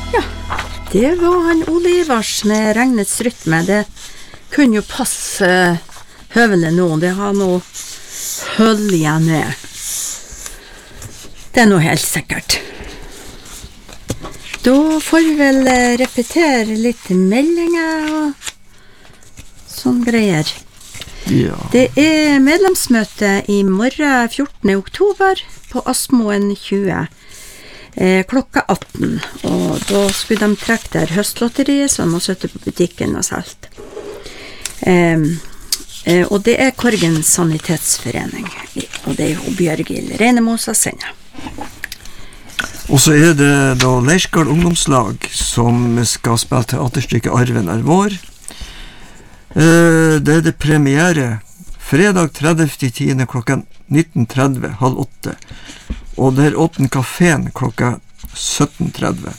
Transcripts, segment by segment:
Ja, det var han Ole Ivars med Regnets rytme. Det kunne jo passe høvelig nå. Det har nå høll igjen ned. Det er noe helt sikkert. Da får vi vel repetere litt meldinger og sånn greier. Ja. Det er medlemsmøte i morgen 14. oktober på Asmoen 20 klokka 18, og da skulle de trekke der høstlotteriet som må sitte på butikken og selt. Og det er Korgen Sanitetsforening, og det er jo Bjørgil Reinemosa sender. Og så er det da Leirskal ungdomslag som skal spille teaterstykket Arven er vår. Det er det premiere fredag 30.10. klokka 19.30, halv 8. Og det er åpen kaféen klokka 17.30.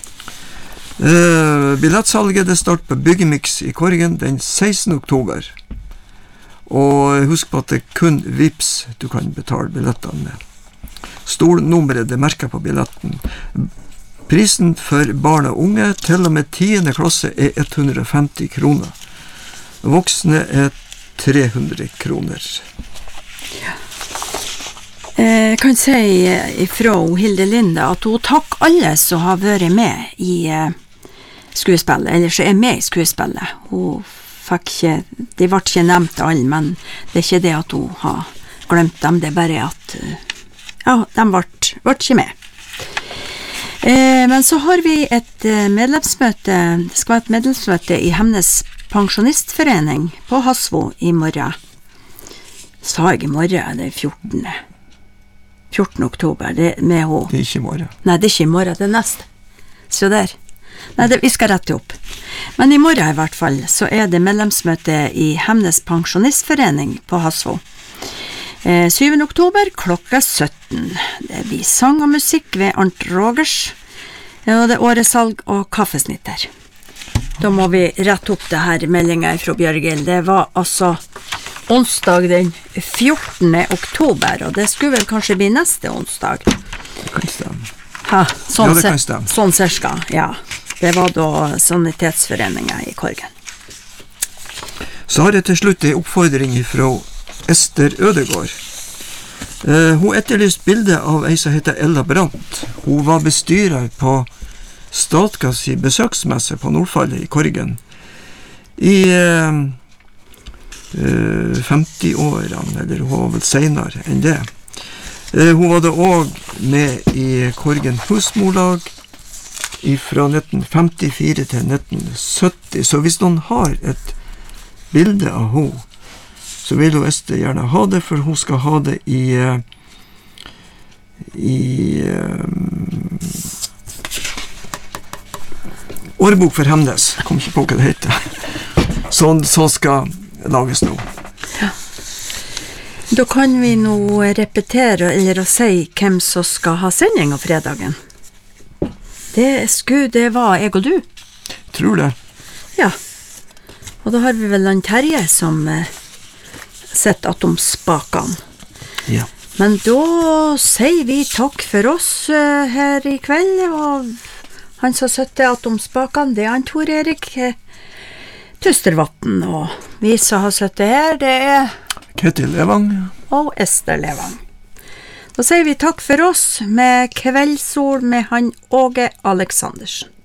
Billettsalget det starter på Byggemix i Korgen den 16. oktober. Og husk på at det er kun Vips du kan betale billettene med. Stolnummeret det merker på billetten. Prisen for barn og unge til og med 10. klasse er 150 kroner. Voksne er 300 kroner. Ja. Jeg kan si ifra Hilde Linde at hun takker alle som har vært med i skuespillet, eller som er med i skuespillet. Hun fikk ikke, de ble ikke nevnt alle, men det er ikke det at hun har glemt dem, det er bare at ja, de ble ikke med. Men så har vi et medlemsmøte, det skal være et medlemsmøte i Hemnes pensjonistforening på Hasvo i morgen. Sa jeg i morgen, det er 14. oktober, det er med henne. Det er ikke i morgen. Nei, det er ikke i morgen, det er neste. Så der. Nei, vi skal rette opp. Men i morgen i hvert fall, så er det medlemsmøte i Hemnes pensjonistforening på Hasvo. 7. oktober klokka 17. Det blir sang og musikk ved Arnt Rogers, og det er åresalg og kaffesnitter. Da må vi rette opp det her meldingen fra Bjørgil. Det var altså onsdag den 14. oktober, og det skulle vel kanskje bli neste onsdag. Det kan stemme. Ha, sånn, ja, det kan stemme. Sånn cirka, ja. Det var da Sanitetsforeningen i Korgen. Så har jeg til slutt en oppfordring fra Ester Ødegård. Hun etterlyste bildet av ei som heter Ella Brandt. Hun var bestyrer på Statgas i besøksmesse på Nordfallet i Korgen i 50-årene, eller hun var vel senere enn det. Hun var da også med i Korgen husmorlag fra 1954 til 1970, så hvis noen har et bilde av henne, så vil hun Ester gjerne ha det, for hun skal ha det i årbok for Hemnes. Jeg kom ikke på hva det heter. Sånn skal lages nå. Ja. Da kan vi nå repetere, eller si hvem som skal ha sending av fredagen. Det var jeg og du. Tror det. Ja. Og da har vi vel han Terje som sett atom spakene. Ja. Men da sier vi takk for oss her i kveld, og han som sett atom spakene, det er han Tor Erik Tustervatn, og vi som har sett her, det er Ketil Levang og Ester Levang. Da sier vi takk for oss med Kveldssol med han Åge Aleksandersen.